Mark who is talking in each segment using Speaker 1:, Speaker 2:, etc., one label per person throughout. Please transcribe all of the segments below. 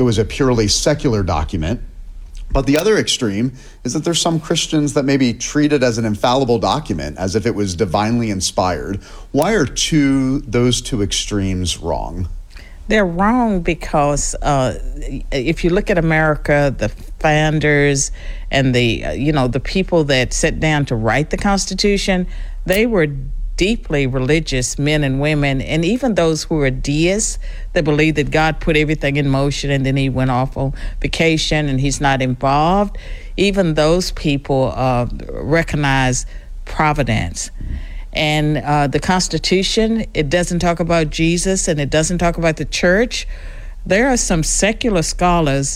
Speaker 1: it was a purely secular document. But the other extreme is that there's some Christians that maybe treat it as an infallible document, as if it was divinely inspired. Why are those two extremes wrong?
Speaker 2: They're wrong because if you look at America, the founders and the people that sat down to write the Constitution, they were deeply religious men and women, and even those who were deists that believed that God put everything in motion and then he went off on vacation and he's not involved. Even those people recognize providence. And the Constitution, it doesn't talk about Jesus and it doesn't talk about the church. There are some secular scholars,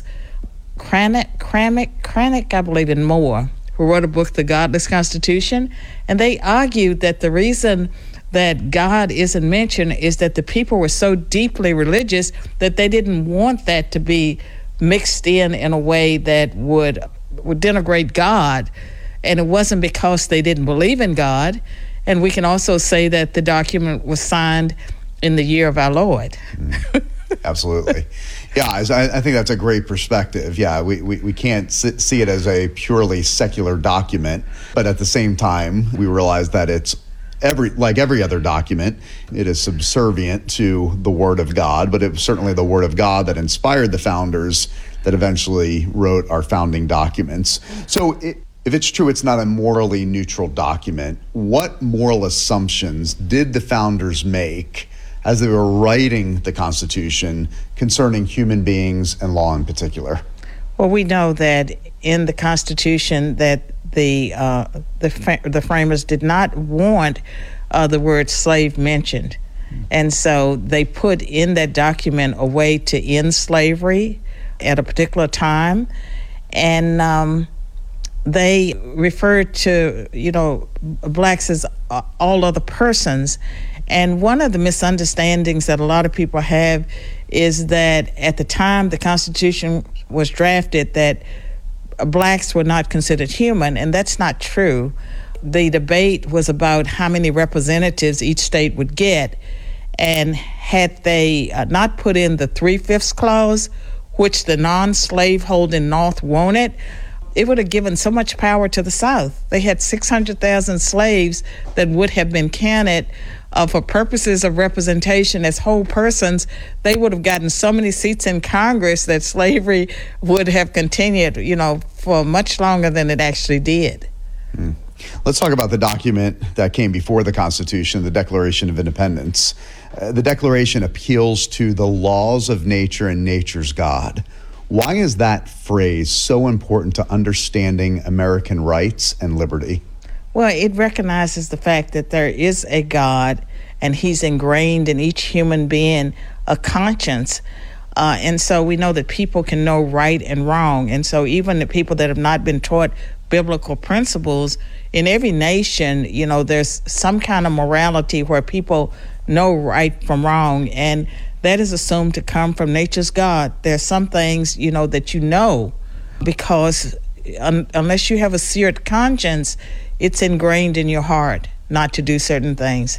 Speaker 2: Cranick, I believe, and Moore, who wrote a book, The Godless Constitution, and they argued that the reason that God isn't mentioned is that the people were so deeply religious that they didn't want that to be mixed in a way that would denigrate God. And it wasn't because they didn't believe in God. And we can also say that the document was signed in the year of our Lord.
Speaker 1: Absolutely. Yeah, I think that's a great perspective. Yeah, we can't see it as a purely secular document, but at the same time, we realize that it's like every other document, it is subservient to the Word of God, but it was certainly the Word of God that inspired the founders that eventually wrote our founding documents. So if it's true it's not a morally neutral document, what moral assumptions did the founders make as they were writing the Constitution concerning human beings and law in particular?
Speaker 2: Well, we know that in the Constitution that the framers did not want the word slave mentioned. And so they put in that document a way to end slavery at a particular time. And they referred to, blacks as all other persons. And one of the misunderstandings that a lot of people have is that at the time the Constitution was drafted, that blacks were not considered human, and that's not true. The debate was about how many representatives each state would get, and had they not put in the 3/5 clause, which the non-slaveholding North wanted, it would have given so much power to the South. They had 600,000 slaves that would have been counted for purposes of representation as whole persons. They would have gotten so many seats in Congress that slavery would have continued, for much longer than it actually did.
Speaker 1: Let's talk about the document that came before the Constitution, the Declaration of Independence. The Declaration appeals to the laws of nature and nature's God. Why is that phrase so important to understanding American rights and liberty?
Speaker 2: Well, it recognizes the fact that there is a God, and he's ingrained in each human being a conscience. And so we know that people can know right and wrong. And so even the people that have not been taught biblical principles, in every nation, there's some kind of morality where people know right from wrong. And that is assumed to come from nature's God. There's some things, that because unless you have a seared conscience, it's ingrained in your heart not to do certain things.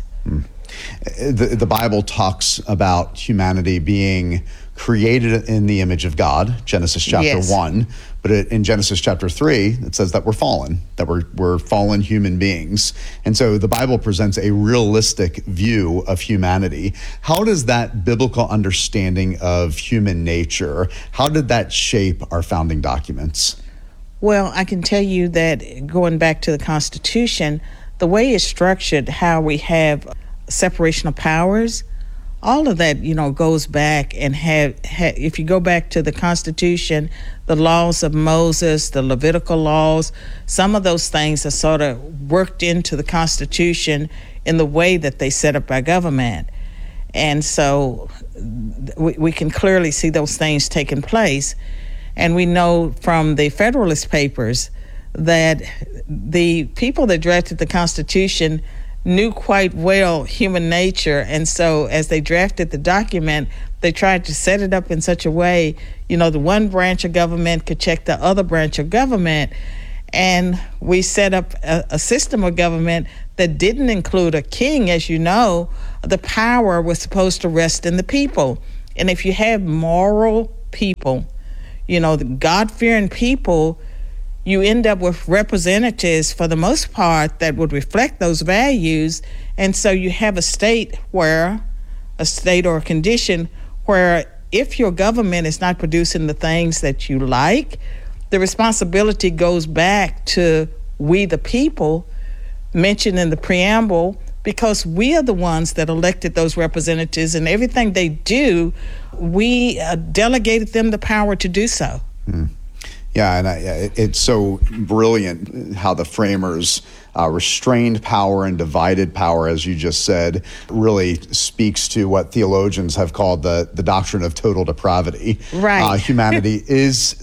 Speaker 1: The Bible talks about humanity being created in the image of God, Genesis chapter 1. But in Genesis chapter 3, it says that we're fallen, that we're fallen human beings. And so the Bible presents a realistic view of humanity. How does that biblical understanding of human nature, how did that shape our founding documents?
Speaker 2: Well, I can tell you that going back to the Constitution, the way it's structured, how we have separation of powers, all of that, goes back and if you go back to the Constitution, the laws of Moses, the Levitical laws, some of those things are sort of worked into the Constitution in the way that they set up our government. And so we can clearly see those things taking place. And we know from the Federalist Papers that the people that drafted the Constitution knew quite well human nature. And so as they drafted the document, they tried to set it up in such a way, the one branch of government could check the other branch of government. And we set up a system of government that didn't include a king. As you know, the power was supposed to rest in the people. And if you have moral people, the God-fearing people, you end up with representatives for the most part that would reflect those values. And so you have a state or a condition where if your government is not producing the things that you like, the responsibility goes back to we the people mentioned in the preamble, because we are the ones that elected those representatives, and everything they do, we delegated them the power to do so.
Speaker 1: Yeah, and it's so brilliant how the framers restrained power and divided power, as you just said, really speaks to what theologians have called the doctrine of total depravity.
Speaker 2: Right.
Speaker 1: Humanity is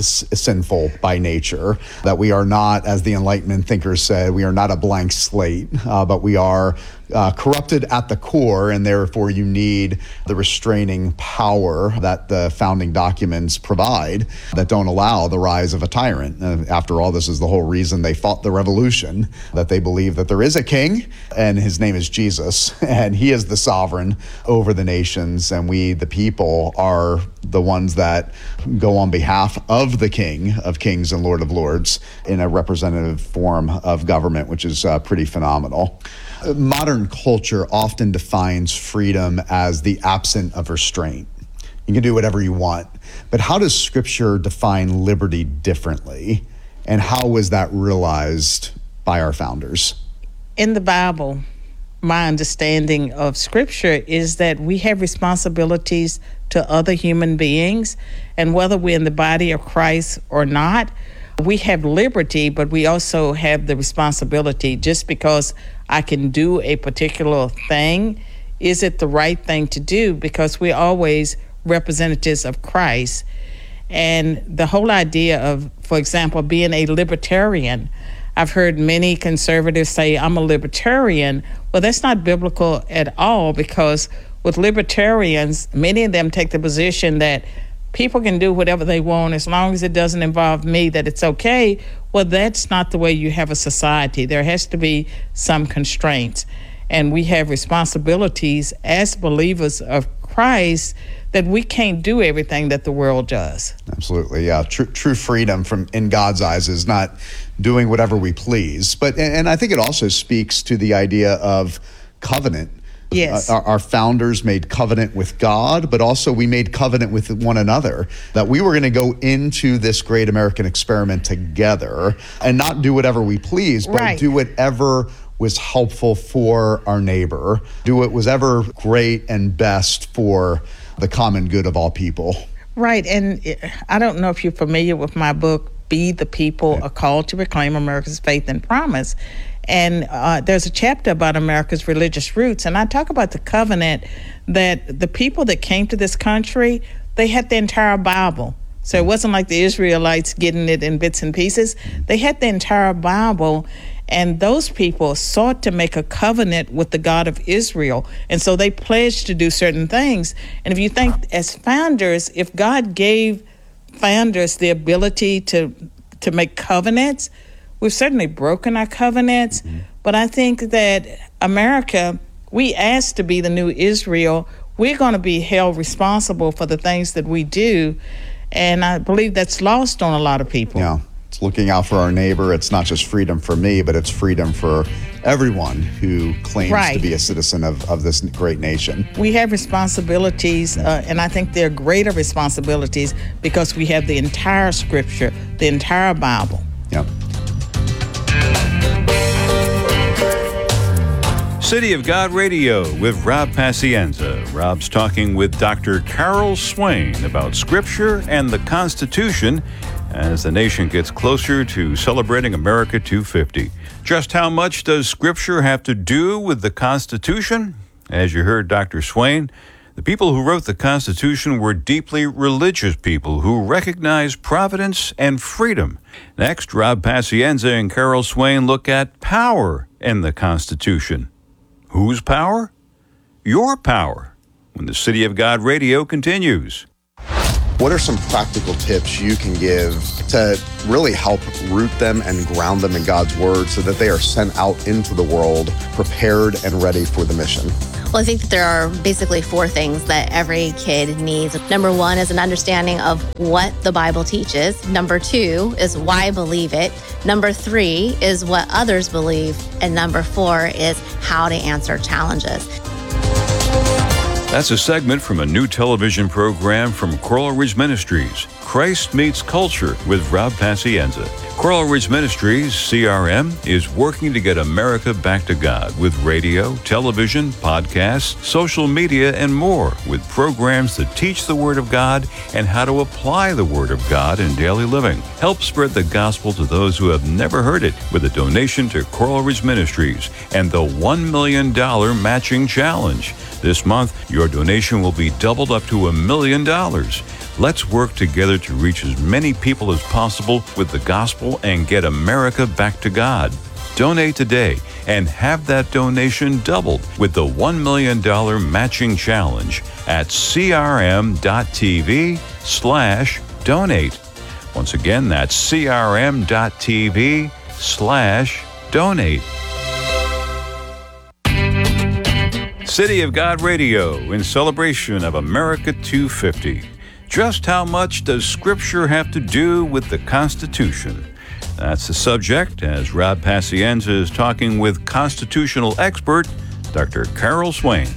Speaker 1: sinful by nature, that we are not, as the Enlightenment thinkers said, we are not a blank slate, but we are corrupted at the core, and therefore you need the restraining power that the founding documents provide that don't allow the rise of a tyrant. After all, this is the whole reason they fought the revolution, that they believe that there is a king, and his name is Jesus, and he is the sovereign over the nations, and we, the people, are the ones that go on behalf of the King of Kings and Lord of Lords in a representative form of government, which is pretty phenomenal. Modern culture often defines freedom as the absence of restraint. You can do whatever you want. But how does Scripture define liberty differently? And how was that realized by our founders?
Speaker 2: In the Bible, my understanding of Scripture is that we have responsibilities to other human beings. And whether we're in the body of Christ or not, we have liberty, but we also have the responsibility. Just because I can do a particular thing, is it the right thing to do? Because we're always representatives of Christ. And the whole idea of, for example, being a libertarian, I've heard many conservatives say, I'm a libertarian. Well, that's not biblical at all, because with libertarians, many of them take the position that people can do whatever they want as long as it doesn't involve me, that it's okay. Well, that's not the way you have a society. There has to be some constraints. And we have responsibilities as believers of Christ that we can't do everything that the world does.
Speaker 1: Absolutely, yeah. True freedom in God's eyes is not doing whatever we please. And I think it also speaks to the idea of covenant.
Speaker 2: Yes.
Speaker 1: Our founders made covenant with God, but also we made covenant with one another, that we were going to go into this great American experiment together and not do whatever we please, but
Speaker 2: Right.
Speaker 1: do whatever was helpful for our neighbor, do what was ever great and best for the common good of all people.
Speaker 2: Right. And I don't know if you're familiar with my book, Be the People, A Call to Reclaim America's Faith and Promise. And there's a chapter about America's religious roots. And I talk about the covenant that the people that came to this country, they had the entire Bible. So it wasn't like the Israelites getting it in bits and pieces. They had the entire Bible. And those people sought to make a covenant with the God of Israel. And so they pledged to do certain things. And if you think as founders, if God gave founders the ability to make covenants, we've certainly broken our covenants. Mm-hmm. But I think that America, we asked to be the new Israel. We're going to be held responsible for the things that we do. And I believe that's lost on a lot of people.
Speaker 1: Yeah. It's looking out for our neighbor. It's not just freedom for me, but it's freedom for everyone who claims
Speaker 2: Right.
Speaker 1: to be a citizen of this great nation.
Speaker 2: We have responsibilities, and I think they're greater responsibilities because we have the entire Scripture, the entire Bible.
Speaker 1: Yeah.
Speaker 3: City of God Radio with Rob Pacienza. Rob's talking with Dr. Carol Swain about Scripture and the Constitution as the nation gets closer to celebrating America 250. Just how much does Scripture have to do with the Constitution? As you heard Dr. Swain, the people who wrote the Constitution were deeply religious people who recognized providence and freedom. Next, Rob Pacienza and Carol Swain look at power in the Constitution. Whose power? Your power. When the City of God Radio continues.
Speaker 1: What are some practical tips you can give to really help root them and ground them in God's Word so that they are sent out into the world prepared and ready for the mission?
Speaker 4: Well, I think that there are basically four things that every kid needs. Number one is an understanding of what the Bible teaches. Number two is why believe it. Number three is what others believe. And number four is how to answer challenges.
Speaker 3: That's a segment from a new television program from Coral Ridge Ministries, Christ Meets Culture with Rob Pacienza. Coral Ridge Ministries, CRM, is working to get America back to God with radio, television, podcasts, social media, and more, with programs that teach the Word of God and how to apply the Word of God in daily living. Help spread the gospel to those who have never heard it with a donation to Coral Ridge Ministries and the $1 million matching challenge. This month, your donation will be doubled up to $1 million. Let's work together to reach as many people as possible with the gospel and get America back to God. Donate today and have that donation doubled with the $1 million matching challenge at crm.tv/donate. Once again, that's crm.tv/donate. City of God Radio in celebration of America 250. Just how much does Scripture have to do with the Constitution? That's the subject as Rob Pacienza is talking with constitutional expert Dr. Carol Swain.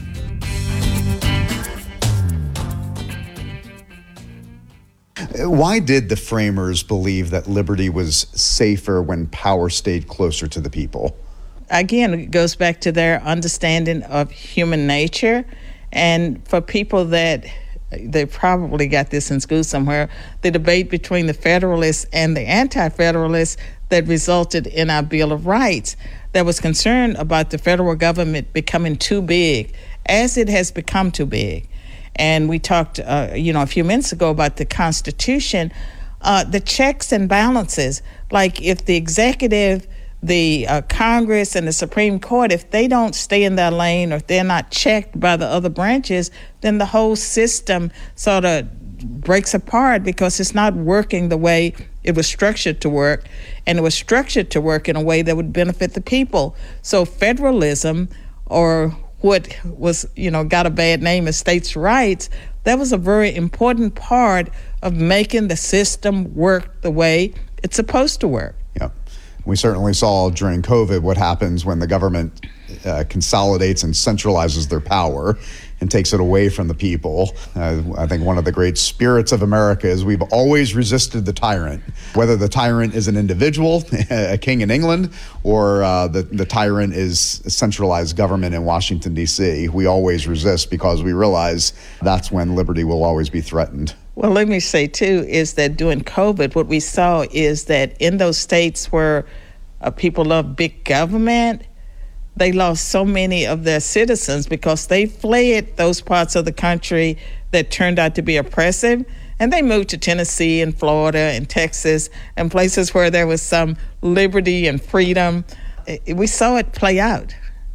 Speaker 1: Why did the framers believe that liberty was safer when power stayed closer to the people?
Speaker 2: Again, it goes back to their understanding of human nature. And for people that, they probably got this in school somewhere, the debate between the Federalists and the Anti-Federalists that resulted in our Bill of Rights that was concerned about the federal government becoming too big, as it has become too big. And we talked, a few minutes ago about the Constitution, the checks and balances, like if the executive, the Congress and the Supreme Court, if they don't stay in their lane or if they're not checked by the other branches, then the whole system sort of breaks apart because it's not working the way it was structured to work, and it was structured to work in a way that would benefit the people. So federalism, or what was, got a bad name as states' rights, that was a very important part of making the system work the way it's supposed to work.
Speaker 1: Yeah. We certainly saw during COVID what happens when the government consolidates and centralizes their power and takes it away from the people. I think one of the great spirits of America is we've always resisted the tyrant, whether the tyrant is an individual, a king in England, or the tyrant is a centralized government in Washington, D.C. We always resist because we realize that's when liberty will always be threatened.
Speaker 2: Well, let me say, too, is that during COVID, what we saw is that in those states where people love big government, they lost so many of their citizens because they fled those parts of the country that turned out to be oppressive, and they moved to Tennessee and Florida and Texas and places where there was some liberty and freedom. We saw it play out.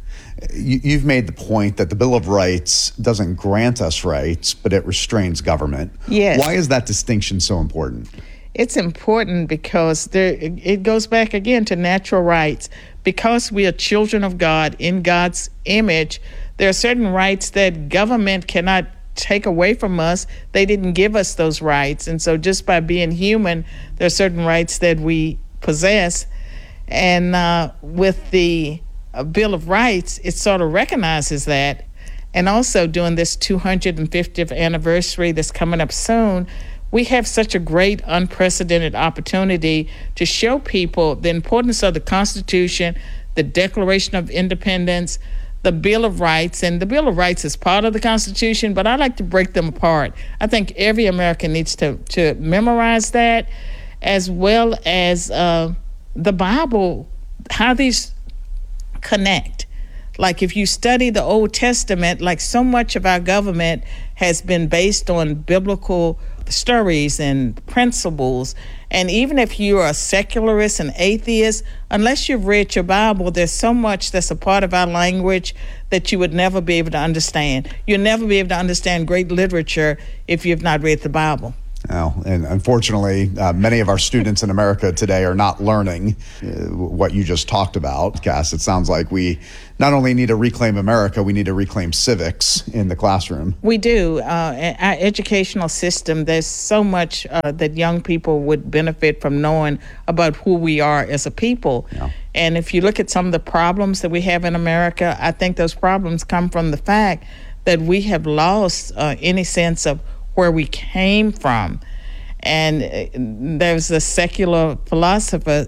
Speaker 1: You've made the point that the Bill of Rights doesn't grant us rights, but it restrains government.
Speaker 2: Yes.
Speaker 1: Why is that distinction so important?
Speaker 2: It's important because it goes back again to natural rights. Because we are children of God in God's image, there are certain rights that government cannot take away from us. They didn't give us those rights. And so just by being human, there are certain rights that we possess. And with the Bill of Rights, it sort of recognizes that. And also during this 250th anniversary that's coming up soon, we have such a great unprecedented opportunity to show people the importance of the Constitution, the Declaration of Independence, the Bill of Rights. And the Bill of Rights is part of the Constitution, but I like to break them apart. I think every American needs to memorize that, as well as the Bible, how these connect. Like if you study the Old Testament, like so much of our government has been based on biblical stories and principles. And even if you are a secularist and atheist, unless you've read your Bible, there's so much that's a part of our language that you would never be able to understand. You'll never be able to understand great literature if you've not read the Bible.
Speaker 1: Well, and unfortunately, many of our students in America today are not learning what you just talked about, Cass. It sounds like we not only need to reclaim America, we need to reclaim civics in the classroom.
Speaker 2: We do. Our educational system, there's so much that young people would benefit from knowing about who we are as a people.
Speaker 1: Yeah.
Speaker 2: And if you look at some of the problems that we have in America, I think those problems come from the fact that we have lost any sense of where we came from. And there's a secular philosopher,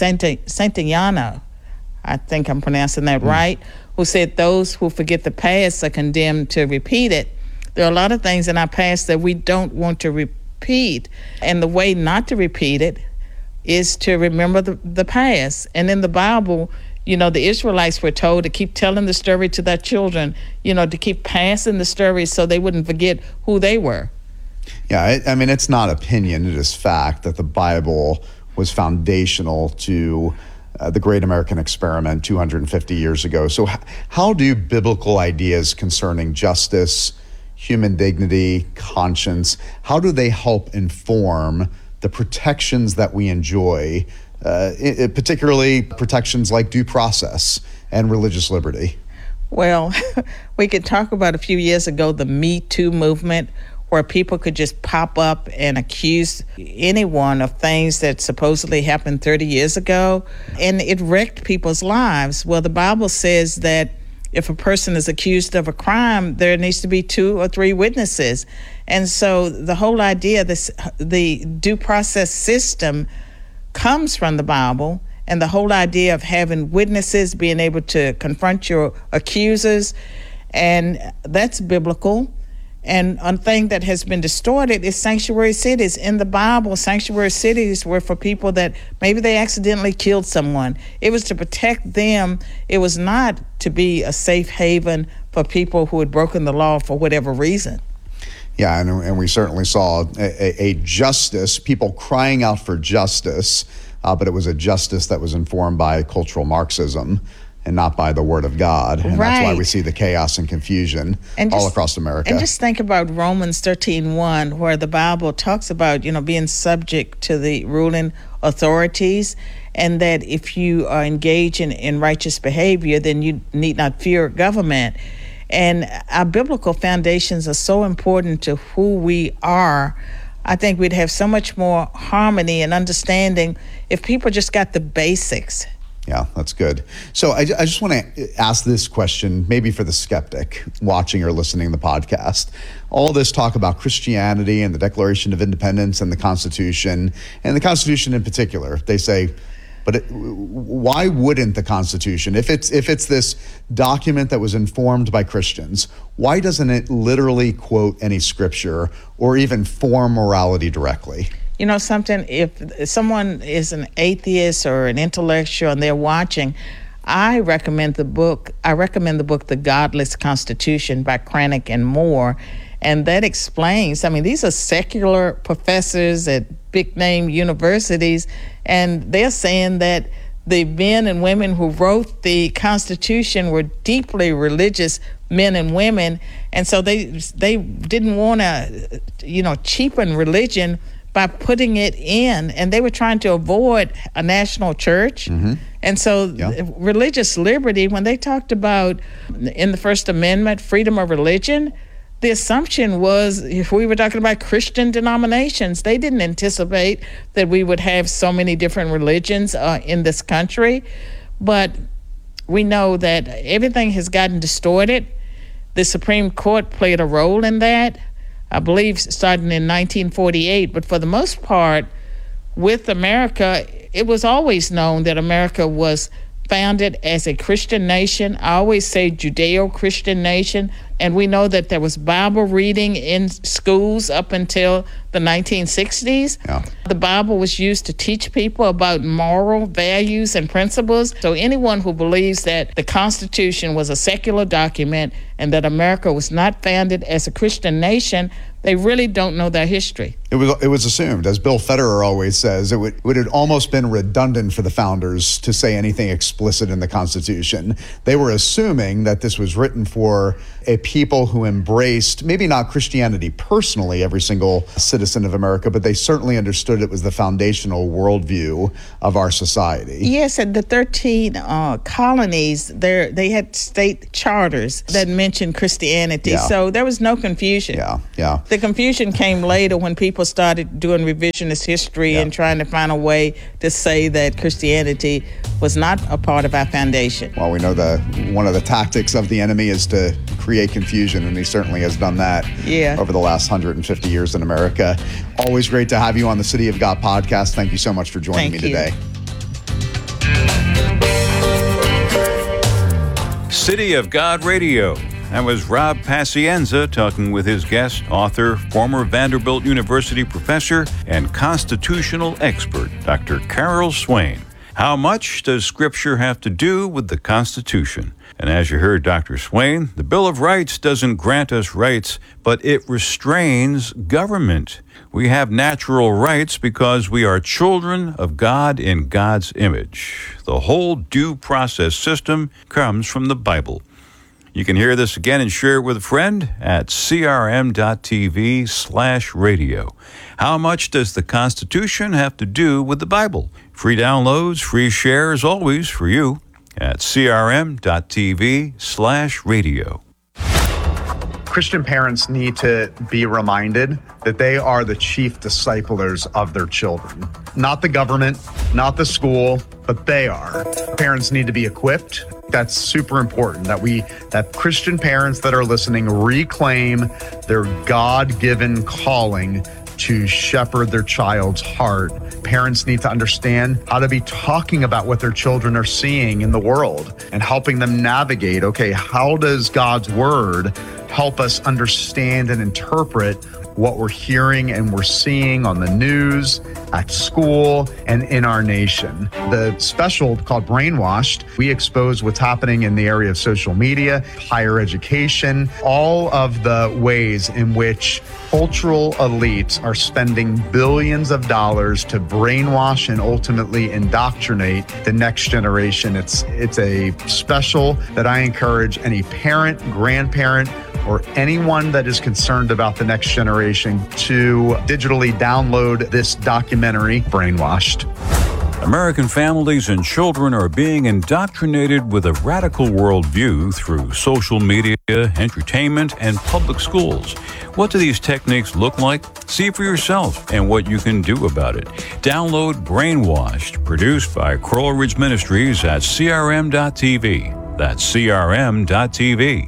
Speaker 2: Santayana, I think I'm pronouncing that right, who said those who forget the past are condemned to repeat it. There are a lot of things in our past that we don't want to repeat. And the way not to repeat it is to remember the past. And in the Bible, you know, the Israelites were told to keep telling the story to their children, you know, to keep passing the story so they wouldn't forget who they were.
Speaker 1: Yeah, I mean, it's not opinion, it is fact that the Bible was foundational to the great American experiment 250 years ago. So how do biblical ideas concerning justice, human dignity, conscience, how do they help inform the protections that we enjoy, particularly protections like due process and religious liberty?
Speaker 2: Well, we could talk about a few years ago the Me Too movement, where people could just pop up and accuse anyone of things that supposedly happened 30 years ago, and it wrecked people's lives. Well, the Bible says that if a person is accused of a crime, there needs to be 2 or 3 witnesses. And so the whole idea, the due process system comes from the Bible, and the whole idea of having witnesses, being able to confront your accusers, and that's biblical. And one thing that has been distorted is sanctuary cities. In the Bible, sanctuary cities were for people that maybe they accidentally killed someone. It was to protect them. It was not to be a safe haven for people who had broken the law for whatever reason.
Speaker 1: Yeah, and we certainly saw a justice, people crying out for justice, but it was a justice that was informed by cultural Marxism and not by the Word of God. And that's why we see the chaos and confusion all across America.
Speaker 2: And just think about Romans 13:1, where the Bible talks about, you know, being subject to the ruling authorities, and that if you are engaged in righteous behavior, then you need not fear government. And our biblical foundations are so important to who we are. I think we'd have so much more harmony and understanding if people just got the basics.
Speaker 1: Yeah, that's good. So I just want to ask this question, maybe for the skeptic watching or listening to the podcast. All this talk about Christianity and the Declaration of Independence and the Constitution in particular, they say, but why wouldn't the Constitution, if it's this document that was informed by Christians, why doesn't it literally quote any scripture or even form morality directly?
Speaker 2: You know something, if someone is an atheist or an intellectual and they're watching, I recommend the book The Godless Constitution by Cranick and Moore. And that explains, I mean, these are secular professors at big name universities, and they're saying that the men and women who wrote the Constitution were deeply religious men and women. And so they didn't want to, cheapen religion by putting it in, and they were trying to avoid a national church. Mm-hmm. And so religious liberty, when they talked about in the First Amendment, freedom of religion, the assumption was if we were talking about Christian denominations, they didn't anticipate that we would have so many different religions in this country. But we know that everything has gotten distorted. The Supreme Court played a role in that, I believe starting in 1948, but for the most part, with America, it was always known that America was founded as a Christian nation. I always say Judeo-Christian nation, and we know that there was Bible reading in schools up until the 1960s. Yeah. The Bible was used to teach people about moral values and principles. So anyone who believes that the Constitution was a secular document and that America was not founded as a Christian nation, They really don't know their history.
Speaker 1: It was assumed, as Bill Federer always says, it would have almost been redundant for the founders to say anything explicit in the Constitution. They were assuming that this was written for a people who embraced, maybe not Christianity personally, every single citizen of America, but they certainly understood it was the foundational worldview of our society.
Speaker 2: Yes, and the 13 colonies, they had state charters that mentioned Christianity,
Speaker 1: Yeah.
Speaker 2: so there was no confusion.
Speaker 1: Yeah.
Speaker 2: The confusion came later when people started doing revisionist history and trying to find a way to say that Christianity was not a part of our foundation.
Speaker 1: Well, we know that one of the tactics of the enemy is to create confusion, and he certainly has done that over the last 150 years in America. Always great to have you on the City of God podcast. Thank you so much for joining me today.
Speaker 3: City of God Radio. That was Rob Pacienza talking with his guest, author, former Vanderbilt University professor, and constitutional expert, Dr. Carol Swain. How much does Scripture have to do with the Constitution? And as you heard Dr. Swain, the Bill of Rights doesn't grant us rights, but it restrains government. We have natural rights because we are children of God in God's image. The whole due process system comes from the Bible. You can hear this again and share it with a friend at crm.tv/radio. How much does the Constitution have to do with the Bible? Free downloads, free shares, always for you at crm.tv/radio.
Speaker 1: Christian parents need to be reminded that they are the chief disciplers of their children. Not the government, not the school, but they are. Parents need to be equipped. That's super important that Christian parents that are listening reclaim their God-given calling to shepherd their child's heart. Parents need to understand how to be talking about what their children are seeing in the world and helping them navigate, okay, how does God's word help us understand and interpret what we're hearing and we're seeing on the news, at school, and in our nation. The special called Brainwashed, we expose what's happening in the area of social media, higher education, all of the ways in which cultural elites are spending billions of dollars to brainwash and ultimately indoctrinate the next generation. It's a special that I encourage any parent, grandparent, or anyone that is concerned about the next generation to digitally download this documentary, Brainwashed.
Speaker 3: American families and children are being indoctrinated with a radical worldview through social media, entertainment, and public schools. What do these techniques look like? See for yourself and what you can do about it. Download Brainwashed, produced by Coral Ridge Ministries at crm.tv. That's crm.tv.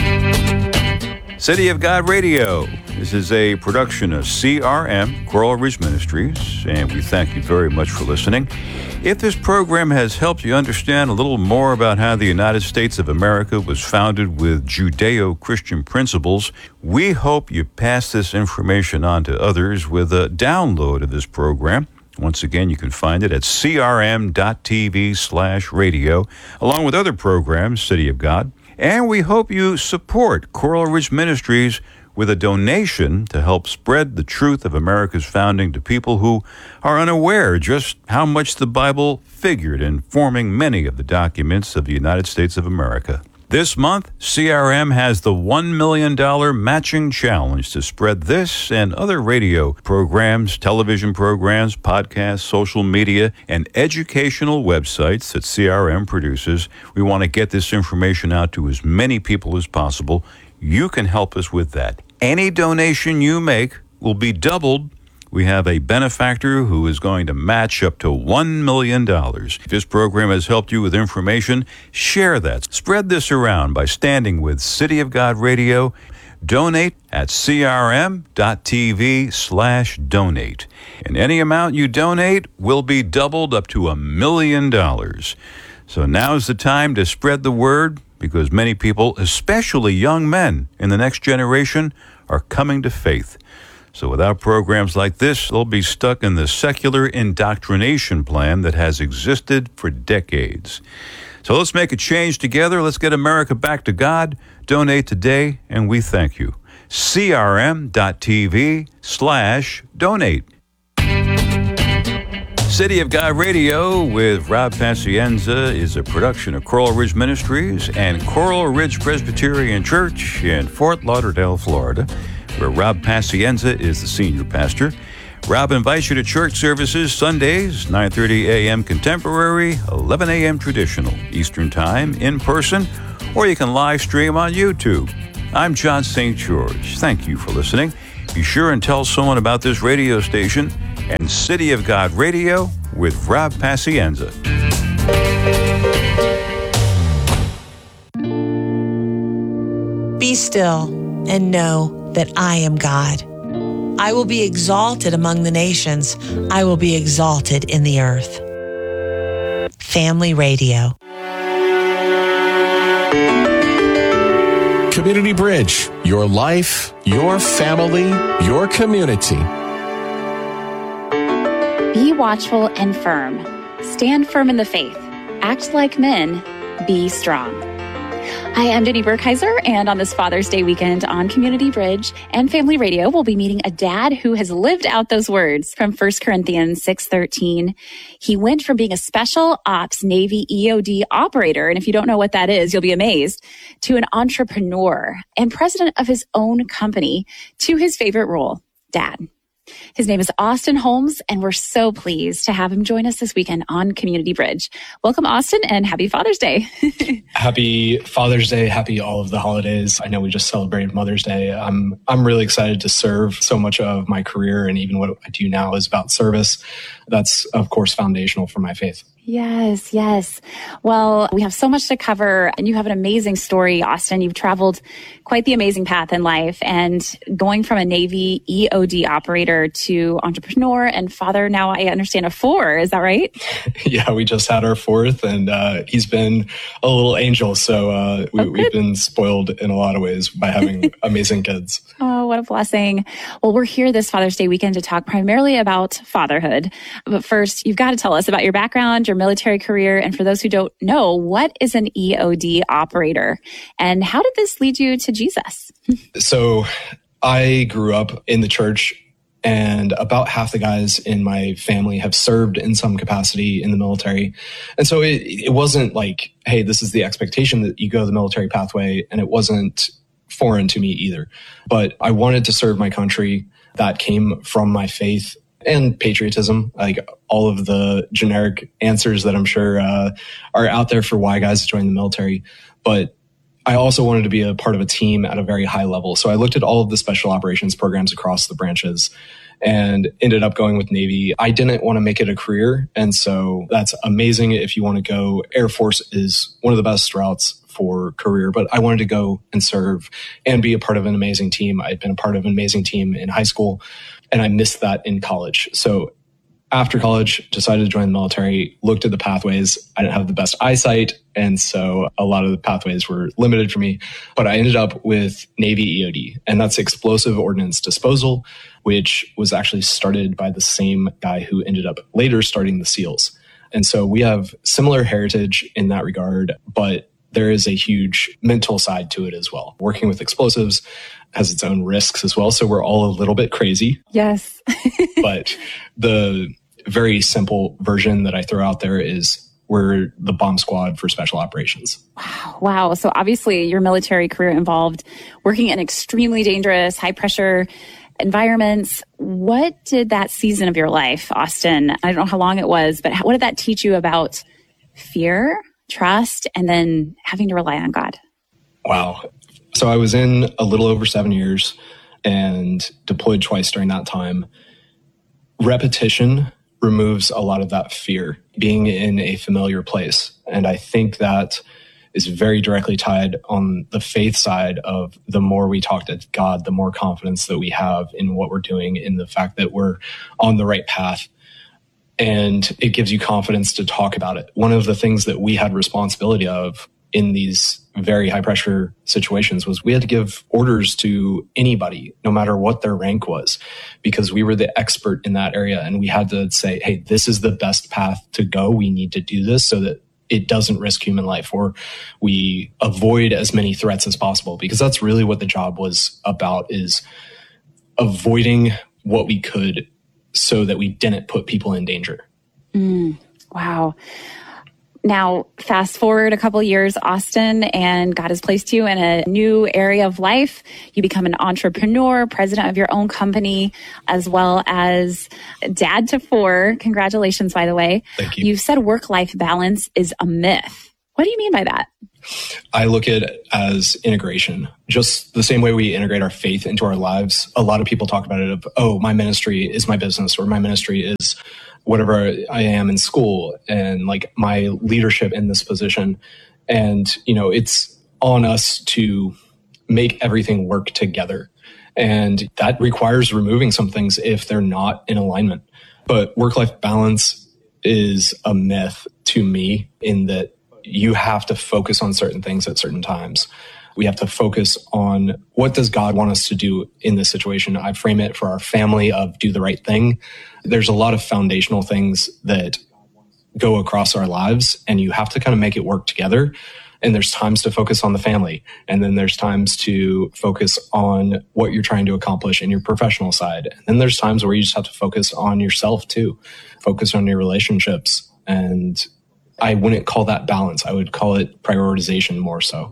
Speaker 3: City of God Radio. This is a production of CRM, Coral Ridge Ministries, and we thank you very much for listening. If this program has helped you understand a little more about how the United States of America was founded with Judeo-Christian principles, we hope you pass this information on to others with a download of this program. Once again, you can find it at crm.tv/radio, along with other programs, City of God. And we hope you support Coral Ridge Ministries with a donation to help spread the truth of America's founding to people who are unaware just how much the Bible figured in forming many of the documents of the United States of America. This month, CRM has the $1 million matching challenge to spread this and other radio programs, television programs, podcasts, social media, and educational websites that CRM produces. We want to get this information out to as many people as possible. You can help us with that. Any donation you make will be doubled. We have a benefactor who is going to match up to $1 million. If this program has helped you with information, share that. Spread this around by standing with City of God Radio. Donate at crm.tv/donate. And any amount you donate will be doubled up to $1 million. So now's the time to spread the word, because many people, especially young men in the next generation, are coming to faith. So without programs like this, they'll be stuck in the secular indoctrination plan that has existed for decades. So let's make a change together. Let's get America back to God. Donate today, and we thank you. crm.tv/donate. City of God Radio with Rob Pacienza is a production of Coral Ridge Ministries and Coral Ridge Presbyterian Church in Fort Lauderdale, Florida, where Rob Pacienza is the senior pastor. Rob invites you to church services Sundays, 9:30 a.m. Contemporary, 11 a.m. Traditional, Eastern Time, in person, or you can live stream on YouTube. I'm John St. George. Thank you for listening. Be sure and tell someone about this radio station and City of God Radio with Rob Pacienza.
Speaker 5: Be still and know that I am God. I will be exalted among the nations. I will be exalted in the earth. Family Radio.
Speaker 6: Community Bridge, your life, your family, your community.
Speaker 7: Be watchful and firm. Stand firm in the faith. Act like men. Be strong. Hi, I'm Jenny Burkheiser, and on this Father's Day weekend on Community Bridge and Family Radio, we'll be meeting a dad who has lived out those words from 1 Corinthians 6:13. He went from being a special ops Navy EOD operator, and if you don't know what that is, you'll be amazed, to an entrepreneur and president of his own company, to his favorite role, dad. His name is Austin Holmes, and we're so pleased to have him join us this weekend on Community Bridge. Welcome, Austin, and happy Father's Day.
Speaker 8: Happy Father's Day. Happy all of the holidays. I know we just celebrated Mother's Day. I'm really excited to serve. So much of my career and even what I do now is about service. That's, of course, foundational for my faith.
Speaker 7: Yes, yes. Well, we have so much to cover, and you have an amazing story, Austin. You've traveled quite the amazing path in life, and going from a Navy EOD operator to entrepreneur and father, now I understand, of 4. Is that right?
Speaker 8: Yeah, we just had our 4th, and he's been a little angel. So we've been spoiled in a lot of ways by having amazing kids.
Speaker 7: Oh, what a blessing. Well, we're here this Father's Day weekend to talk primarily about fatherhood. But first, you've got to tell us about your background, your military career, and for those who don't know, what is an EOD operator? And how did this lead you to Jesus?
Speaker 8: So I grew up in the church, and about half the guys in my family have served in some capacity in the military. And so it wasn't like, hey, this is the expectation that you go the military pathway, and it wasn't foreign to me either. But I wanted to serve my country. That came from my faith and patriotism, like all of the generic answers that I'm sure are out there for why guys join the military. But I also wanted to be a part of a team at a very high level. So I looked at all of the special operations programs across the branches and ended up going with Navy. I didn't want to make it a career. And so that's amazing if you want to go. Air Force is one of the best routes for career, but I wanted to go and serve and be a part of an amazing team. I'd been a part of an amazing team in high school, and I missed that in college. So after college, decided to join the military, looked at the pathways. I didn't have the best eyesight, and so a lot of the pathways were limited for me. But I ended up with Navy EOD, and that's Explosive Ordnance Disposal, which was actually started by the same guy who ended up later starting the SEALs. And so we have similar heritage in that regard, but there is a huge mental side to it as well. Working with explosives has its own risks as well. So we're all a little bit crazy.
Speaker 7: Yes.
Speaker 8: But the very simple version that I throw out there is we're the bomb squad for special operations.
Speaker 7: Wow. So obviously your military career involved working in extremely dangerous, high pressure environments. What did that season of your life, Austin, I don't know how long it was, but what did that teach you about fear, trust, and then having to rely on God?
Speaker 8: Wow. So I was in a little over 7 years and deployed twice during that time. Repetition removes a lot of that fear, being in a familiar place. And I think that is very directly tied on the faith side of the more we talk to God, the more confidence that we have in what we're doing, in the fact that we're on the right path. And it gives you confidence to talk about it. One of the things that we had responsibility of in these very high pressure situations was we had to give orders to anybody, no matter what their rank was, because we were the expert in that area. And we had to say, hey, this is the best path to go. We need to do this so that it doesn't risk human life, or we avoid as many threats as possible, because that's really what the job was about, is avoiding what we could so that we didn't put people in danger.
Speaker 7: Wow. Now, fast forward a couple years, Austin, and God has placed you in a new area of life. You become an entrepreneur, president of your own company, as well as dad to 4. Congratulations, by the way.
Speaker 8: Thank you.
Speaker 7: You've said work-life balance is a myth. What do you mean by that?
Speaker 8: I look at it as integration, just the same way we integrate our faith into our lives. A lot of people talk about it of, oh, my ministry is my business, or my ministry is whatever I am in school, and like my leadership in this position. And, it's on us to make everything work together. And that requires removing some things if they're not in alignment. But work-life balance is a myth to me, in that you have to focus on certain things at certain times. We have to focus on, what does God want us to do in this situation? I frame it for our family of do the right thing. There's a lot of foundational things that go across our lives, and you have to kind of make it work together. And there's times to focus on the family. And then there's times to focus on what you're trying to accomplish in your professional side. And then there's times where you just have to focus on yourself too, focus on your relationships. And I wouldn't call that balance. I would call it prioritization more so.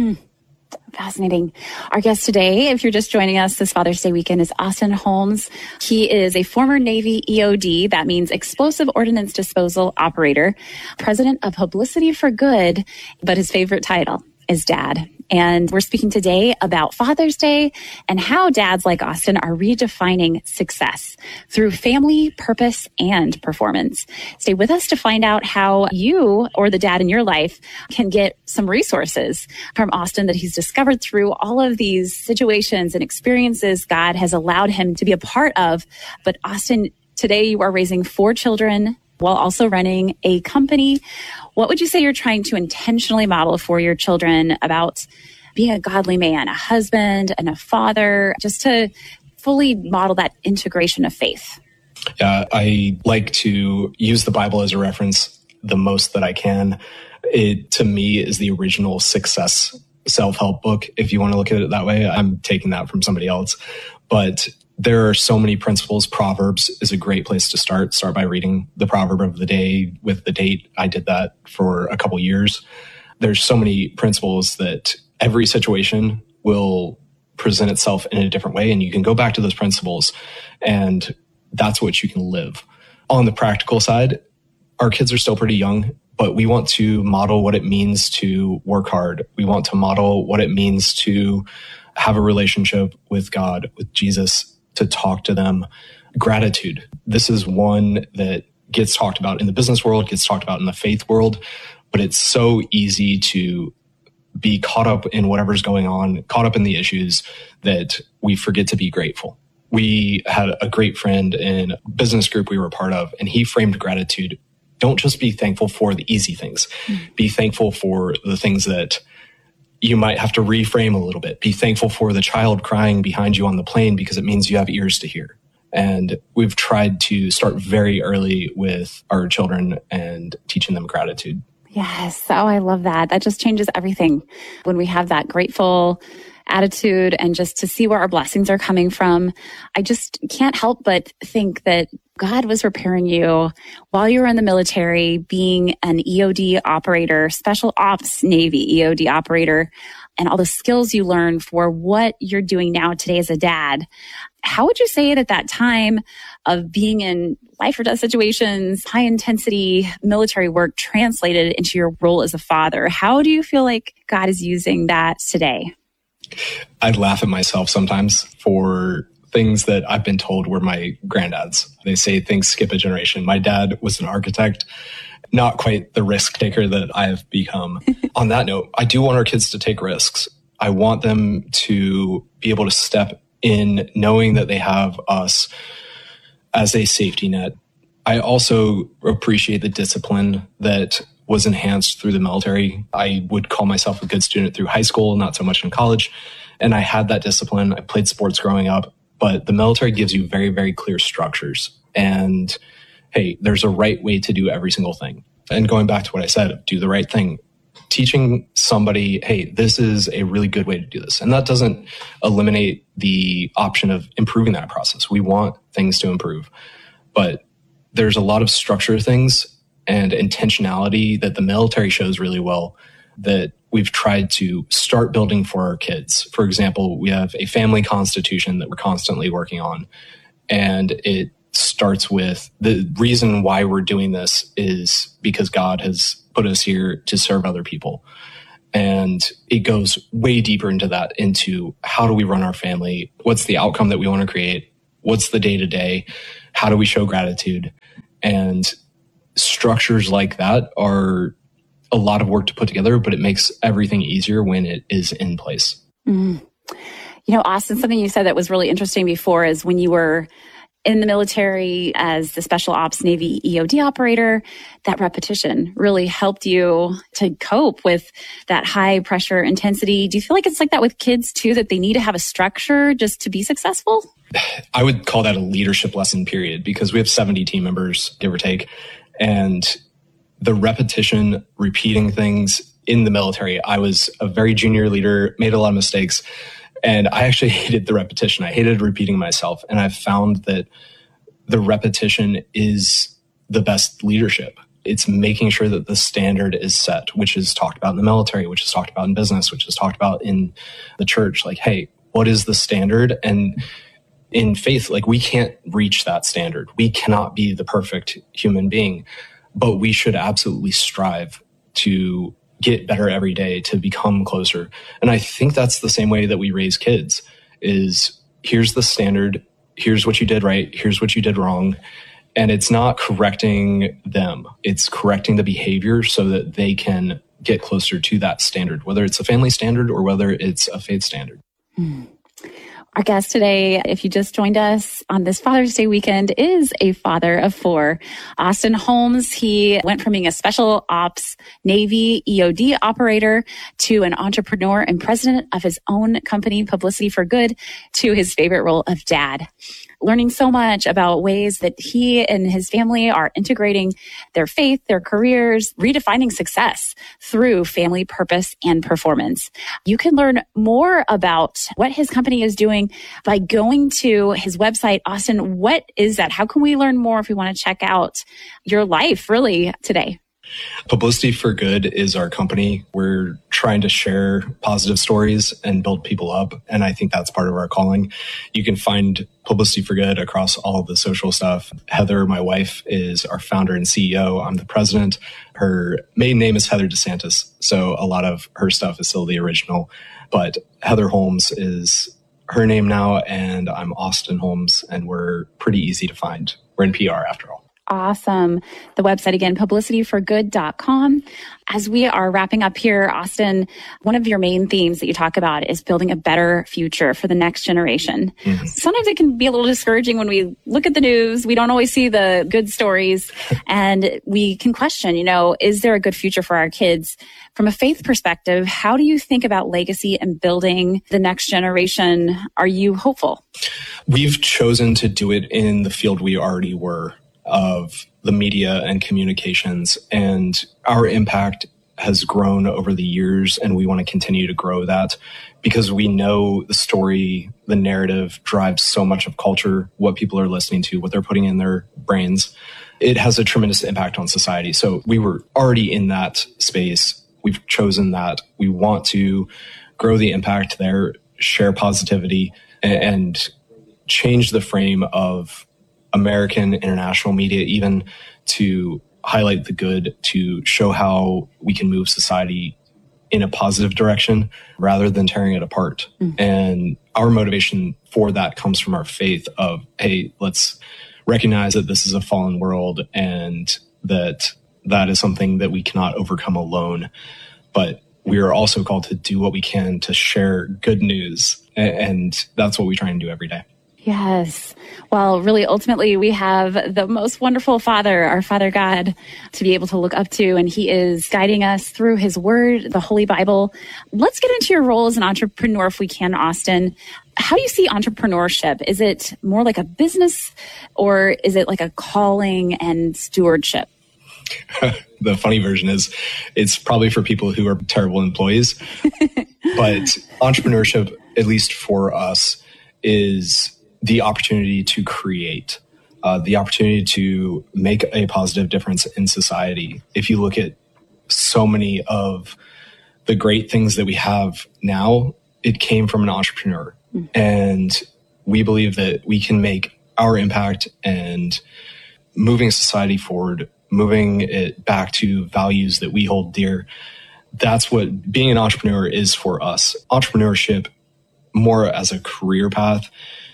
Speaker 7: Fascinating. Our guest today, if you're just joining us this Father's Day weekend, is Austin Holmes. He is a former Navy EOD, that means Explosive Ordnance Disposal Operator, president of Publicity for Good, but his favorite title is Dad. And we're speaking today about Father's Day and how dads like Austin are redefining success through family, purpose, and performance. Stay with us to find out how you or the dad in your life can get some resources from Austin that he's discovered through all of these situations and experiences God has allowed him to be a part of. But Austin, today you are raising 4 children while also running a company. What would you say you're trying to intentionally model for your children about being a godly man, a husband, and a father, just to fully model that integration of faith?
Speaker 8: Yeah, I like to use the Bible as a reference the most that I can. It, to me, is the original success self-help book, if you want to look at it that way. I'm taking that from somebody else. But there are so many principles. Proverbs is a great place to start. Start by reading the proverb of the day with the date. I did that for a couple years. There's so many principles that every situation will present itself in a different way, and you can go back to those principles, and that's what you can live. On the practical side, our kids are still pretty young, but we want to model what it means to work hard. We want to model what it means to have a relationship with God, with Jesus, to talk to them. Gratitude. This is one that gets talked about in the business world, gets talked about in the faith world, but it's so easy to be caught up in whatever's going on, caught up in the issues, that we forget to be grateful. We had a great friend in a business group we were a part of, and he framed gratitude. Don't just be thankful for the easy things. Be thankful for the things that you might have to reframe a little bit. Be thankful for the child crying behind you on the plane, because it means you have ears to hear. And we've tried to start very early with our children and teaching them gratitude.
Speaker 7: Yes. Oh, I love that. That just changes everything when we have that grateful attitude, and just to see where our blessings are coming from. I just can't help but think that God was preparing you while you were in the military, being an EOD operator, special ops Navy EOD operator, and all the skills you learned for what you're doing now today as a dad. How would you say at that time of being in life or death situations, high intensity military work translated into your role as a father? How do you feel like God is using that today?
Speaker 8: I'd laugh at myself sometimes for things that I've been told were my granddad's. They say things skip a generation. My dad was an architect, not quite the risk taker that I have become. On that note, I do want our kids to take risks. I want them to be able to step in knowing that they have us as a safety net. I also appreciate the discipline that was enhanced through the military. I would call myself a good student through high school, not so much in college. And I had that discipline. I played sports growing up, but the military gives you very, very clear structures. And hey, there's a right way to do every single thing. And going back to what I said, do the right thing. Teaching somebody, hey, this is a really good way to do this. And that doesn't eliminate the option of improving that process. We want things to improve. But there's a lot of structure things and intentionality that the military shows really well that we've tried to start building for our kids. For example, we have a family constitution that we're constantly working on. And it starts with the reason why we're doing this is because God has put us here to serve other people. And it goes way deeper into that, into how do we run our family? What's the outcome that we want to create? What's the day-to-day? How do we show gratitude? And structures like that are a lot of work to put together, but it makes everything easier when it is in place.
Speaker 7: You know, Austin, something you said that was really interesting before is when you were in the military as the Special Ops Navy EOD operator, that repetition really helped you to cope with that high pressure intensity. Do you feel like it's like that with kids too, that they need to have a structure just to be successful?
Speaker 8: I would call that a leadership lesson, period, because we have 70 team members, give or take. And the repetition, repeating things in the military, I was a very junior leader, made a lot of mistakes. And I actually hated the repetition. I hated repeating myself. And I've found that the repetition is the best leadership. It's making sure that the standard is set, which is talked about in the military, which is talked about in business, which is talked about in the church. Like, hey, what is the standard? And in faith, like, we can't reach that standard. We cannot be the perfect human being, but we should absolutely strive to get better every day, to become closer. And I think that's the same way that we raise kids is here's the standard. Here's what you did right. Here's what you did wrong. And it's not correcting them. It's correcting the behavior so that they can get closer to that standard, whether it's a family standard or whether it's a faith standard.
Speaker 7: Our guest today, if you just joined us on this Father's Day weekend, is a father of four. Austin Holmes, he went from being a Special Ops Navy EOD operator to an entrepreneur and president of his own company, Publicity for Good, to his favorite role of dad. Learning so much about ways that he and his family are integrating their faith, their careers, redefining success through family purpose and performance. You can learn more about what his company is doing by going to his website. Austin, what is that? How can we learn more if we want to check out your life really today?
Speaker 8: Publicity for Good is our company. We're trying to share positive stories and build people up. And I think that's part of our calling. You can find Publicity for Good across all of the social stuff. Heather, my wife, is our founder and CEO. I'm the president. Her maiden name is Heather DeSantis. So a lot of her stuff is still the original. But Heather Holmes is her name now. And I'm Austin Holmes. And we're pretty easy to find. We're in PR after all.
Speaker 7: Awesome. The website again, publicityforgood.com. As we are wrapping up here, Austin, one of your main themes that you talk about is building a better future for the next generation. Mm-hmm. Sometimes it can be a little discouraging when we look at the news. We don't always see the good stories and we can question, is there a good future for our kids? From a faith perspective, how do you think about legacy and building the next generation? Are you hopeful?
Speaker 8: We've chosen to do it in the field we already were, of the media and communications, and our impact has grown over the years, and we want to continue to grow that because we know the story, the narrative drives so much of culture, what people are listening to, what they're putting in their brains. It has a tremendous impact on society. So we were already in that space. We've chosen that. We want to grow the impact there, share positivity, and change the frame of American, international media, even to highlight the good, to show how we can move society in a positive direction rather than tearing it apart. Mm-hmm. And our motivation for that comes from our faith of, hey, let's recognize that this is a fallen world and that is something that we cannot overcome alone. But we are also called to do what we can to share good news. And that's what we try and do every day.
Speaker 7: Yes. Well, really, ultimately, we have the most wonderful Father, our Father God, to be able to look up to, and He is guiding us through His Word, the Holy Bible. Let's get into your role as an entrepreneur, if we can, Austin. How do you see entrepreneurship? Is it more like a business, or is it like a calling and stewardship?
Speaker 8: The funny version is it's probably for people who are terrible employees. But entrepreneurship, at least for us, is the opportunity to create, the opportunity to make a positive difference in society. If you look at so many of the great things that we have now, it came from an entrepreneur. And we believe that we can make our impact and moving society forward, moving it back to values that we hold dear. That's what being an entrepreneur is for us. Entrepreneurship, more as a career path,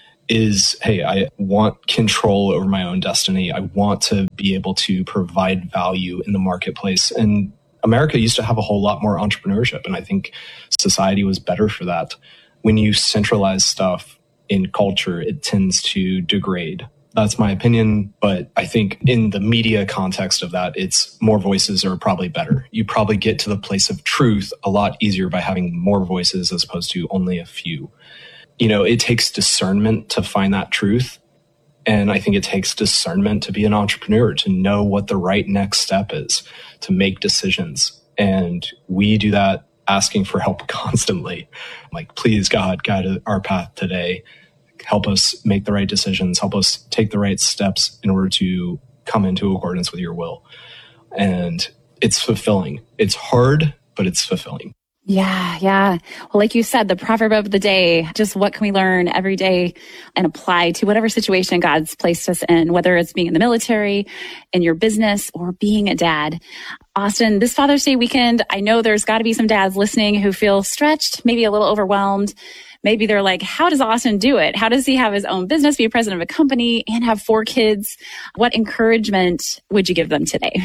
Speaker 8: is, hey, I want control over my own destiny. I want to be able to provide value in the marketplace. And America used to have a whole lot more entrepreneurship, and I think society was better for that. When you centralize stuff in culture, it tends to degrade. That's my opinion, but I think in the media context of that, it's more voices are probably better. You probably get to the place of truth a lot easier by having more voices as opposed to only a few. You know, it takes discernment to find that truth. And I think it takes discernment to be an entrepreneur, to know what the right next step is, to make decisions. And we do that asking for help constantly. Like, please, God, guide our path today. Help us make the right decisions. Help us take the right steps in order to come into accordance with your will. And it's fulfilling. It's hard, but it's fulfilling.
Speaker 7: Yeah. Well, like you said, the proverb of the day, just what can we learn every day and apply to whatever situation God's placed us in, whether it's being in the military, in your business, or being a dad. Austin, this Father's Day weekend, I know there's got to be some dads listening who feel stretched, maybe a little overwhelmed. Maybe they're like, how does Austin do it? How does he have his own business, be a president of a company, and have 4 kids? What encouragement would you give them today?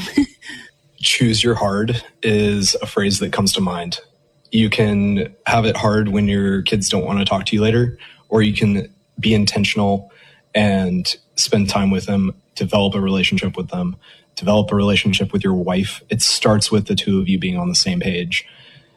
Speaker 8: Choose your hard is a phrase that comes to mind. You can have it hard when your kids don't want to talk to you later, or you can be intentional and spend time with them, develop a relationship with them, develop a relationship with your wife. It starts with the two of you being on the same page.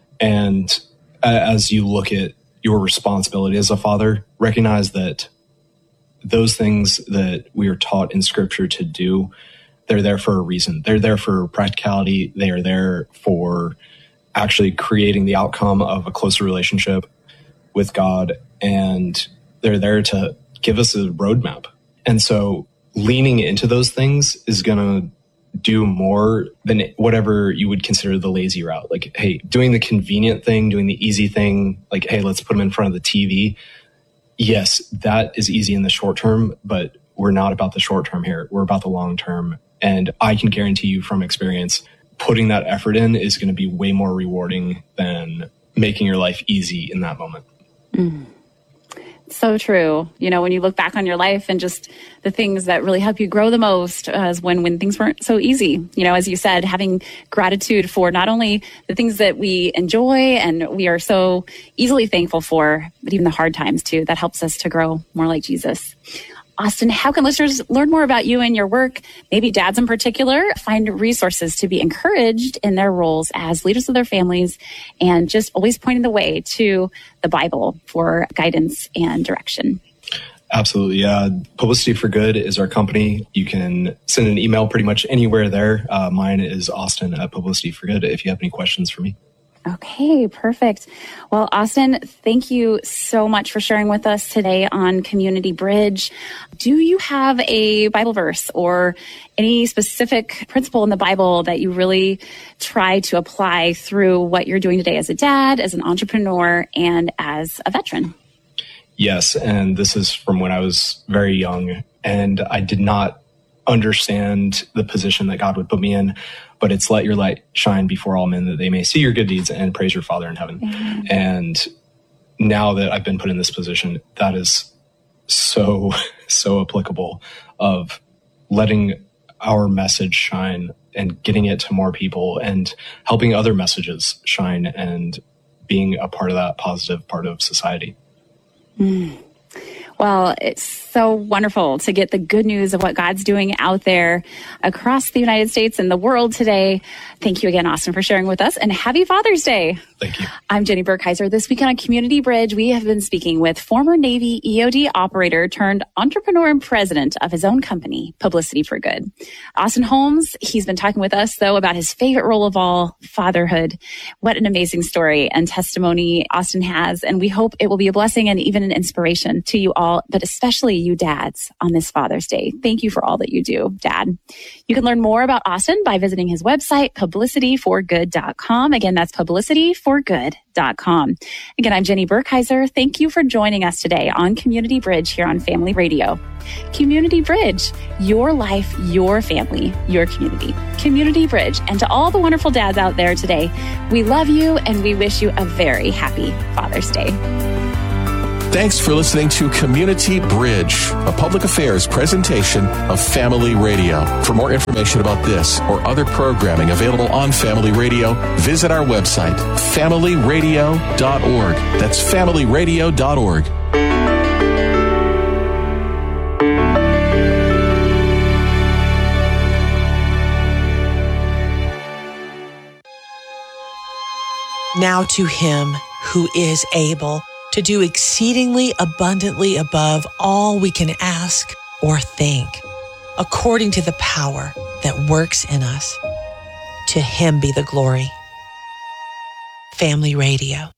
Speaker 8: And as you look at your responsibility as a father, recognize that those things that we are taught in Scripture to do, they're there for a reason. They're there for practicality. They are there for actually creating the outcome of a closer relationship with God. And they're there to give us a roadmap. And so leaning into those things is going to do more than whatever you would consider the lazy route. Like, hey, doing the convenient thing, doing the easy thing, like, hey, let's put them in front of the TV. Yes, that is easy in the short term, but we're not about the short term here. We're about the long term. And I can guarantee you from experience, putting that effort in is going to be way more rewarding than making your life easy in that moment.
Speaker 7: So true. You know, when you look back on your life and just the things that really help you grow the most as when things weren't so easy, you know, as you said, having gratitude for not only the things that we enjoy and we are so easily thankful for, but even the hard times too, that helps us to grow more like Jesus. Austin, how can listeners learn more about you and your work, maybe dads in particular, find resources to be encouraged in their roles as leaders of their families, and just always pointing the way to the Bible for guidance and direction?
Speaker 8: Absolutely. Yeah. Publicity for Good is our company. You can send an email pretty much anywhere there. Mine is Austin at Publicity for Good if you have any questions for me.
Speaker 7: Okay, perfect. Well, Austin, thank you so much for sharing with us today on Community Bridge. Do you have a Bible verse or any specific principle in the Bible that you really try to apply through what you're doing today as a dad, as an entrepreneur, and as a veteran?
Speaker 8: Yes, and this is from when I was very young, and I did not understand the position that God would put me in. But it's let your light shine before all men that they may see your good deeds and praise your Father in heaven. Mm-hmm. And now that I've been put in this position, that is so applicable of letting our message shine and getting it to more people and helping other messages shine and being a part of that positive part of society.
Speaker 7: Well, it's so wonderful to get the good news of what God's doing out there across the United States and the world today. Thank you again, Austin, for sharing with us, and happy Father's Day.
Speaker 8: Thank you.
Speaker 7: I'm Jenny Burkheiser. This weekend on Community Bridge, we have been speaking with former Navy EOD operator turned entrepreneur and president of his own company, Publicity for Good. Austin Holmes, he's been talking with us, though, about his favorite role of all, fatherhood. What an amazing story and testimony Austin has, and we hope it will be a blessing and even an inspiration to you all, but especially you dads on this Father's Day. Thank you for all that you do, Dad. You can learn more about Austin by visiting his website, publicityforgood.com. Again, that's publicityforgood.com. Again, I'm Jenny Burkheiser. Thank you for joining us today on Community Bridge here on Family Radio. Community Bridge, your life, your family, your community. Community Bridge. And to all the wonderful dads out there today, we love you and we wish you a very happy Father's Day.
Speaker 6: Thanks for listening to Community Bridge, a public affairs presentation of Family Radio. For more information about this or other programming available on Family Radio, visit our website, familyradio.org. That's familyradio.org.
Speaker 5: Now to him who is able to do exceedingly abundantly above all we can ask or think, according to the power that works in us. To him be the glory. Family Radio.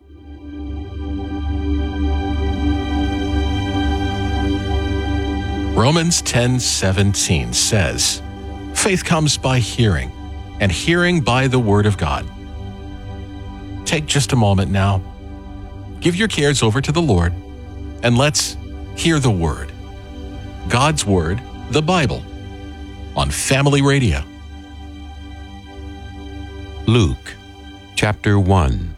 Speaker 6: Romans 10:17 says, faith comes by hearing, and hearing by the word of God. Take just a moment now. Give your cares over to the Lord, and let's hear the Word. God's Word, the Bible, on Family Radio.
Speaker 9: Luke, chapter 1.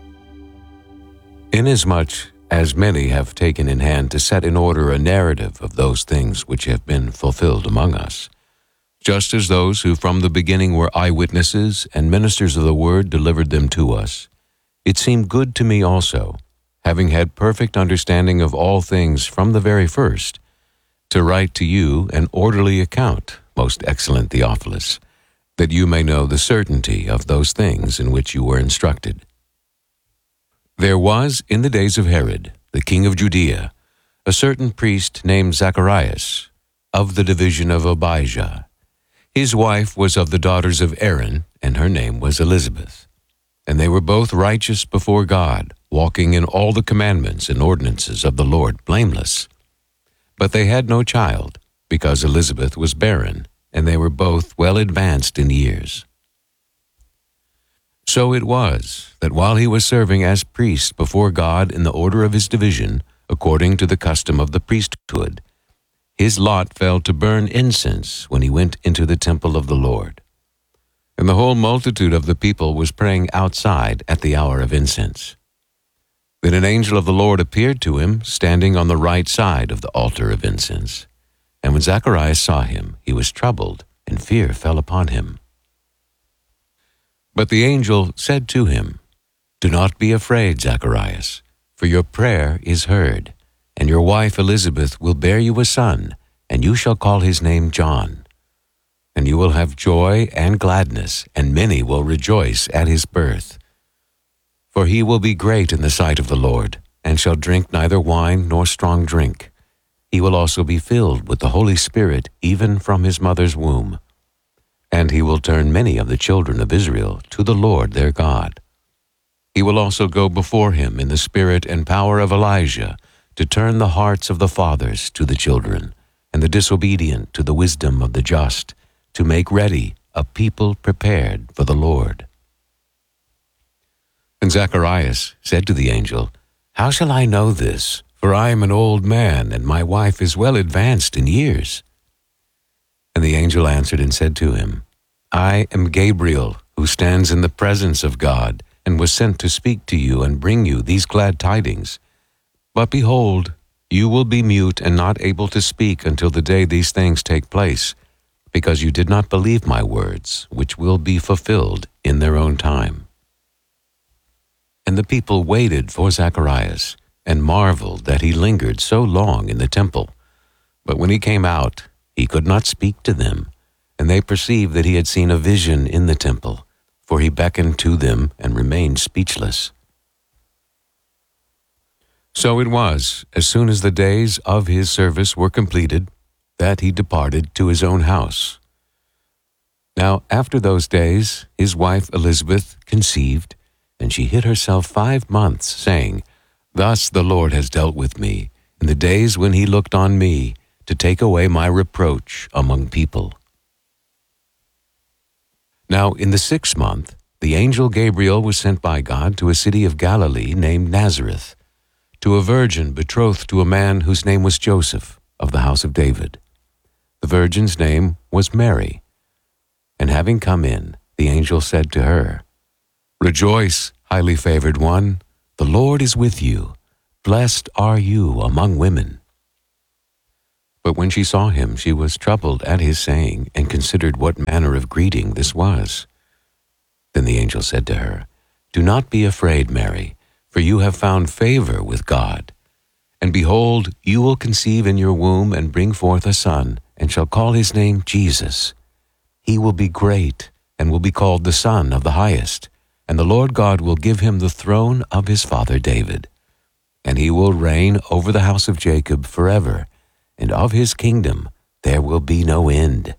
Speaker 9: Inasmuch as many have taken in hand to set in order a narrative of those things which have been fulfilled among us, just as those who from the beginning were eyewitnesses and ministers of the Word delivered them to us, it seemed good to me also, having had perfect understanding of all things from the very first, to write to you an orderly account, most excellent Theophilus, that you may know the certainty of those things in which you were instructed. There was, in the days of Herod, the king of Judea, a certain priest named Zacharias, of the division of Abijah. His wife was of the daughters of Aaron, and her name was Elizabeth. And they were both righteous before God, walking in all the commandments and ordinances of the Lord blameless. But they had no child, because Elizabeth was barren, and they were both well advanced in years. So it was that while he was serving as priest before God in the order of his division, according to the custom of the priesthood, his lot fell to burn incense when he went into the temple of the Lord. And the whole multitude of the people was praying outside at the hour of incense. Then an angel of the Lord appeared to him, standing on the right side of the altar of incense. And when Zacharias saw him, he was troubled, and fear fell upon him. But the angel said to him, Do not be afraid, Zacharias, for your prayer is heard, and your wife Elizabeth will bear you a son, and you shall call his name John. And you will have joy and gladness, and many will rejoice at his birth. For he will be great in the sight of the Lord, and shall drink neither wine nor strong drink. He will also be filled with the Holy Spirit even from his mother's womb. And he will turn many of the children of Israel to the Lord their God. He will also go before him in the spirit and power of Elijah, to turn the hearts of the fathers to the children, and the disobedient to the wisdom of the just, to make ready a people prepared for the Lord. And Zacharias said to the angel, How shall I know this? For I am an old man, and my wife is well advanced in years. And the angel answered and said to him, I am Gabriel, who stands in the presence of God, and was sent to speak to you and bring you these glad tidings. But behold, you will be mute and not able to speak until the day these things take place, because you did not believe my words, which will be fulfilled in their own time. And the people waited for Zacharias, and marveled that he lingered so long in the temple. But when he came out, he could not speak to them, and they perceived that he had seen a vision in the temple, for he beckoned to them and remained speechless. So it was, as soon as the days of his service were completed, that he departed to his own house. Now after those days, his wife Elizabeth conceived, and she hid herself 5 months, saying, Thus the Lord has dealt with me in the days when he looked on me to take away my reproach among people. Now in the 6th month, the angel Gabriel was sent by God to a city of Galilee named Nazareth, to a virgin betrothed to a man whose name was Joseph, of the house of David. The virgin's name was Mary. And having come in, the angel said to her, Rejoice, highly favored one, the Lord is with you. Blessed are you among women. But when she saw him, she was troubled at his saying, and considered what manner of greeting this was. Then the angel said to her, Do not be afraid, Mary, for you have found favor with God. And behold, you will conceive in your womb and bring forth a son, and shall call his name Jesus. He will be great, and will be called the Son of the Highest. And the Lord God will give him the throne of his father David. And he will reign over the house of Jacob forever, and of his kingdom there will be no end.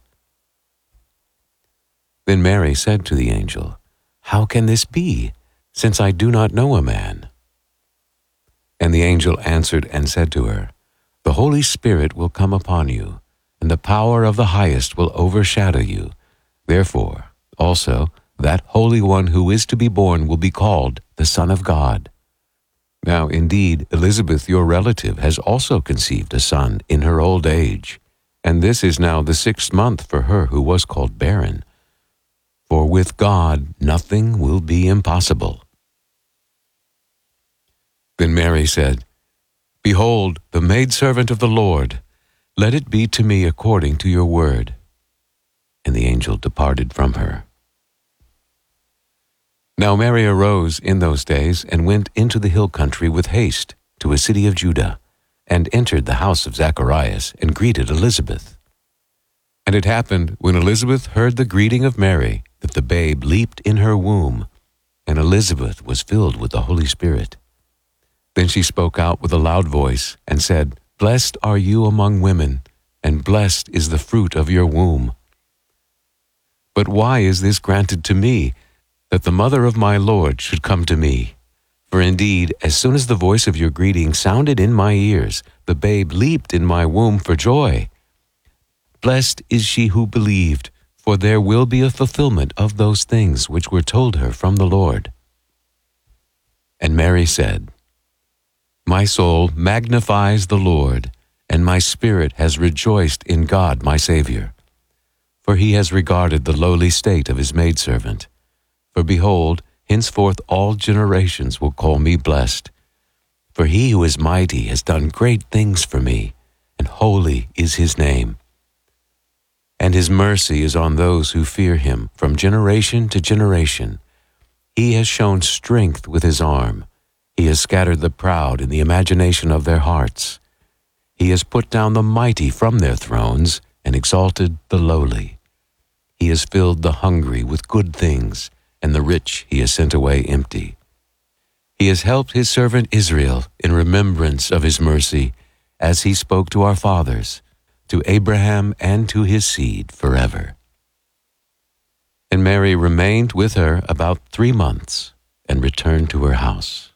Speaker 9: Then Mary said to the angel, How can this be, since I do not know a man? And the angel answered and said to her, The Holy Spirit will come upon you, and the power of the Highest will overshadow you. Therefore, also, that Holy One who is to be born will be called the Son of God. Now, indeed, Elizabeth, your relative, has also conceived a son in her old age, and this is now the 6th month for her who was called barren. For with God nothing will be impossible. Then Mary said, Behold, the maidservant of the Lord, let it be to me according to your word. And the angel departed from her. Now Mary arose in those days and went into the hill country with haste to a city of Judah, and entered the house of Zacharias and greeted Elizabeth. And it happened, when Elizabeth heard the greeting of Mary, that the babe leaped in her womb, and Elizabeth was filled with the Holy Spirit. Then she spoke out with a loud voice and said, Blessed are you among women, and blessed is the fruit of your womb. But why is this granted to me, that the mother of my Lord should come to me? For indeed, as soon as the voice of your greeting sounded in my ears, the babe leaped in my womb for joy. Blessed is she who believed, for there will be a fulfillment of those things which were told her from the Lord. And Mary said, My soul magnifies the Lord, and my spirit has rejoiced in God my Savior. For he has regarded the lowly state of his maidservant. For behold, henceforth all generations will call me blessed. For he who is mighty has done great things for me, and holy is his name. And his mercy is on those who fear him from generation to generation. He has shown strength with his arm. He has scattered the proud in the imagination of their hearts. He has put down the mighty from their thrones and exalted the lowly. He has filled the hungry with good things, and the rich he has sent away empty. He has helped his servant Israel in remembrance of his mercy, as he spoke to our fathers, to Abraham and to his seed forever. And Mary remained with her about 3 months, and returned to her house.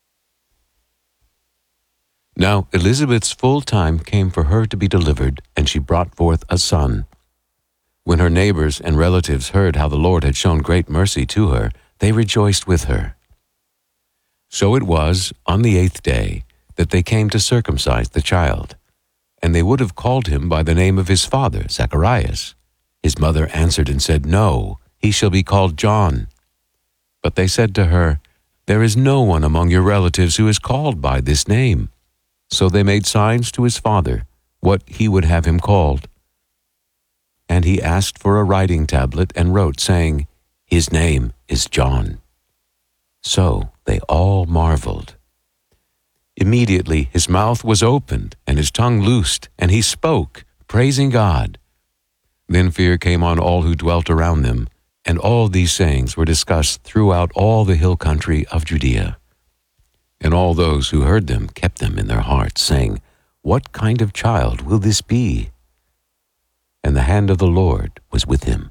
Speaker 9: Now Elizabeth's full time came for her to be delivered, and she brought forth a son. When her neighbors and relatives heard how the Lord had shown great mercy to her, they rejoiced with her. So it was, on the 8th day, that they came to circumcise the child. And they would have called him by the name of his father, Zacharias. His mother answered and said, No, he shall be called John. But they said to her, There is no one among your relatives who is called by this name. So they made signs to his father, what he would have him called. And he asked for a writing tablet and wrote, saying, His name is John. So they all marveled. Immediately his mouth was opened and his tongue loosed, and he spoke, praising God. Then fear came on all who dwelt around them, and all these sayings were discussed throughout all the hill country of Judea. And all those who heard them kept them in their hearts, saying, "What kind of child will this be?" And the hand of the Lord was with him.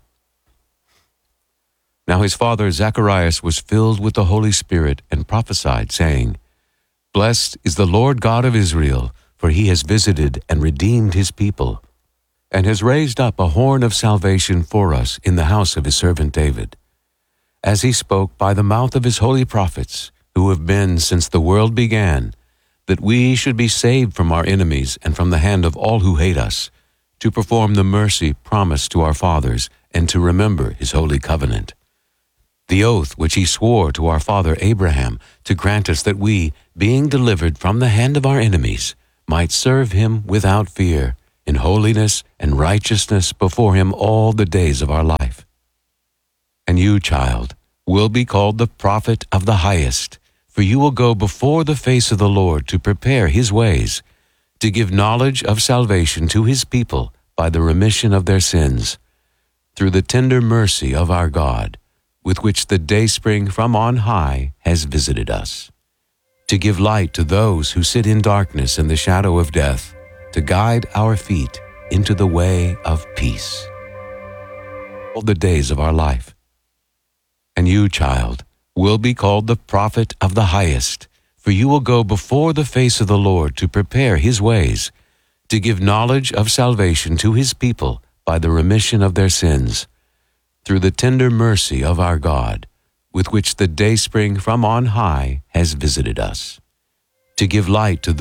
Speaker 9: Now his father Zacharias was filled with the Holy Spirit and prophesied, saying, "Blessed is the Lord God of Israel, for he has visited and redeemed his people, and has raised up a horn of salvation for us in the house of his servant David, as he spoke by the mouth of his holy prophets, who have been since the world began, that we should be saved from our enemies and from the hand of all who hate us, to perform the mercy promised to our fathers, and to remember his holy covenant, the oath which he swore to our father Abraham, to grant us that we, being delivered from the hand of our enemies, might serve him without fear, in holiness and righteousness before him all the days of our life. And you, child, will be called the prophet of the highest, for you will go before the face of the Lord to prepare his ways, to give knowledge of salvation to his people by the remission of their sins, through the tender mercy of our God, with which the dayspring from on high has visited us, to give light to those who sit in darkness and the shadow of death, to guide our feet into the way of peace all the days of our life. And you, child, will be called the prophet of the highest, for you will go before the face of the Lord to prepare his ways, to give knowledge of salvation to his people by the remission of their sins, through the tender mercy of our God, with which the dayspring from on high has visited us, to give light to those